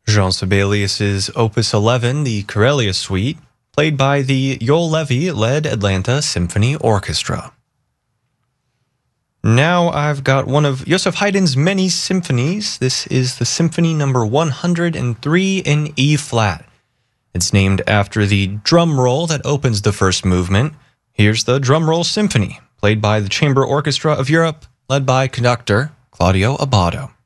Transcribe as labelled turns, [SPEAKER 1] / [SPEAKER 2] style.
[SPEAKER 1] Jean Sibelius's Opus 11, the Karelia Suite, played by the Joel Levy-led Atlanta Symphony Orchestra. Now I've got one of Joseph Haydn's many symphonies. This is the Symphony number 103 in E-flat. It's named after the drum roll that opens the first movement. Here's the Drum Roll Symphony, played by the Chamber Orchestra of Europe, led by conductor Claudio Abbado.